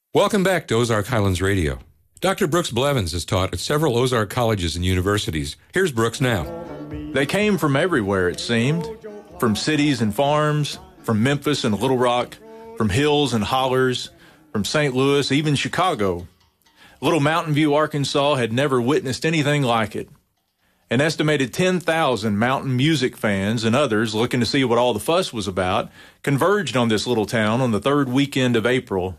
Welcome back to Ozark Highlands Radio. Dr. Brooks Blevins has taught at several Ozark colleges and universities. Here's Brooks now. They came from everywhere, it seemed. From cities and farms, from Memphis and Little Rock, from hills and hollers, from St. Louis, even Chicago. Little Mountain View, Arkansas had never witnessed anything like it. An estimated 10,000 mountain music fans and others looking to see what all the fuss was about converged on this little town on the third weekend of April,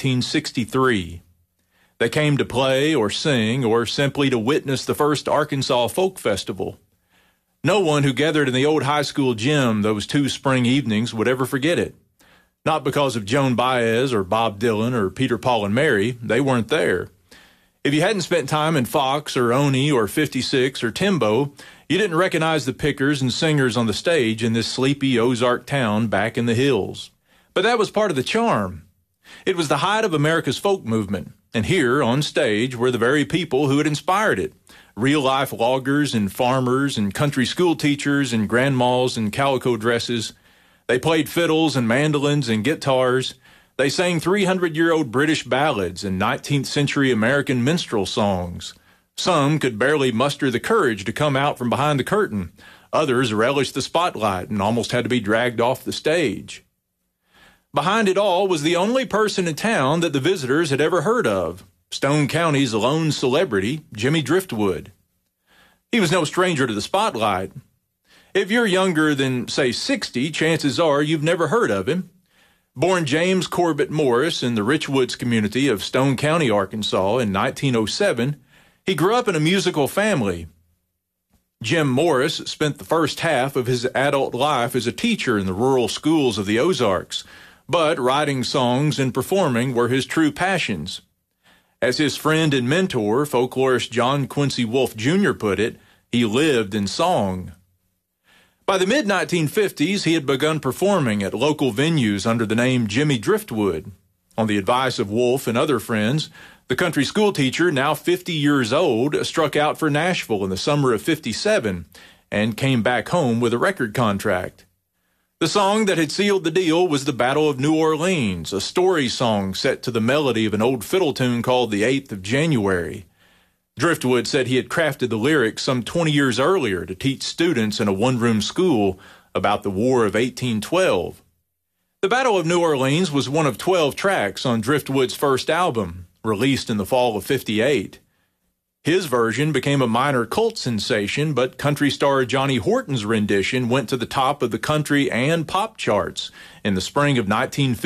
1963. They came to play or sing or simply to witness the first Arkansas Folk Festival. No one who gathered in the old high school gym those 2 spring evenings would ever forget it. Not because of Joan Baez or Bob Dylan or Peter, Paul, and Mary. They weren't there. If you hadn't spent time in Fox or Oni or 56 or Timbo, you didn't recognize the pickers and singers on the stage in this sleepy Ozark town back in the hills. But that was part of the charm. It was the height of America's folk movement, and here on stage were the very people who had inspired it. Real-life loggers and farmers and country school teachers and grandmas in calico dresses. They played fiddles and mandolins and guitars. They sang 300-year-old British ballads and 19th century American minstrel songs. Some could barely muster the courage to come out from behind the curtain. Others relished the spotlight and almost had to be dragged off the stage. Behind it all was the only person in town that the visitors had ever heard of, Stone County's lone celebrity, Jimmy Driftwood. He was no stranger to the spotlight. If you're younger than, say, 60, chances are you've never heard of him. Born James Corbett Morris in the Richwoods community of Stone County, Arkansas in 1907, he grew up in a musical family. Jim Morris spent the first half of his adult life as a teacher in the rural schools of the Ozarks, but writing songs and performing were his true passions. As his friend and mentor, folklorist John Quincy Wolfe Jr. put it, he lived in song. By the mid-1950s, he had begun performing at local venues under the name Jimmy Driftwood. On the advice of Wolfe and other friends, the country school teacher, now 50 years old, struck out for Nashville in the summer of '57 and came back home with a record contract. The song that had sealed the deal was the Battle of New Orleans, a story song set to the melody of an old fiddle tune called The 8th of January. Driftwood said he had crafted the lyrics some 20 years earlier to teach students in a one-room school about the War of 1812. The Battle of New Orleans was one of 12 tracks on Driftwood's first album, released in the fall of '58. His version became a minor cult sensation, but country star Johnny Horton's rendition went to the top of the country and pop charts in the spring of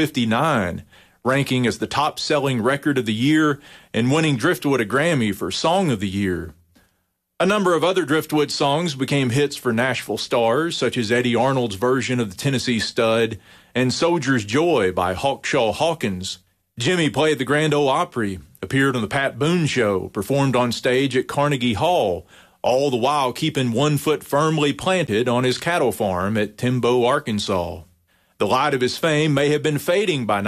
1959, ranking as the top-selling record of the year and winning Driftwood a Grammy for Song of the Year. A number of other Driftwood songs became hits for Nashville stars, such as Eddie Arnold's version of the Tennessee Stud and Soldier's Joy by Hawkshaw Hawkins. Jimmy played the Grand Ole Opry, appeared on the Pat Boone Show, performed on stage at Carnegie Hall, all the while keeping one foot firmly planted on his cattle farm at Timbo, Arkansas. The light of his fame may have been fading by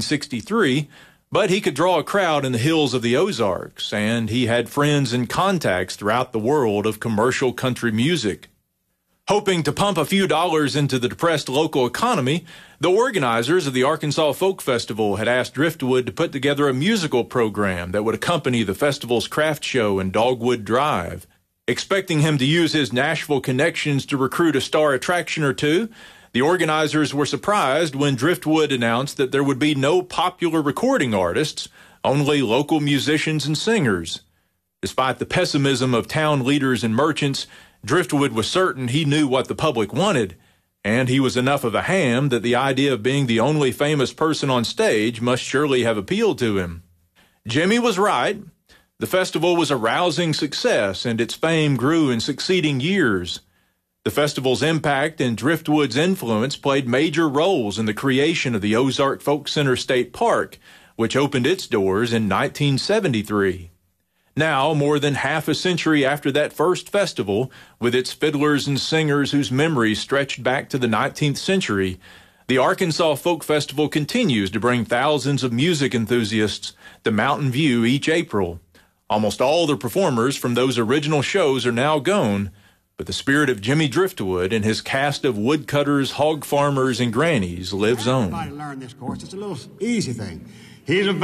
1963, but he could draw a crowd in the hills of the Ozarks, and he had friends and contacts throughout the world of commercial country music. Hoping to pump a few dollars into the depressed local economy, the organizers of the Arkansas Folk Festival had asked Driftwood to put together a musical program that would accompany the festival's craft show in Dogwood Drive. Expecting him to use his Nashville connections to recruit a star attraction or two, the organizers were surprised when Driftwood announced that there would be no popular recording artists, only local musicians and singers. Despite the pessimism of town leaders and merchants, Driftwood was certain he knew what the public wanted, and he was enough of a ham that the idea of being the only famous person on stage must surely have appealed to him. Jimmy was right. The festival was a rousing success, and its fame grew in succeeding years. The festival's impact and Driftwood's influence played major roles in the creation of the Ozark Folk Center State Park, which opened its doors in 1973. Now, more than half a century after that first festival, with its fiddlers and singers whose memories stretched back to the 19th century, the Arkansas Folk Festival continues to bring thousands of music enthusiasts to Mountain View each April. Almost all the performers from those original shows are now gone, but the spirit of Jimmy Driftwood and his cast of woodcutters, hog farmers, and grannies lives on. Everybody learn this course. It's a little easy thing. He's a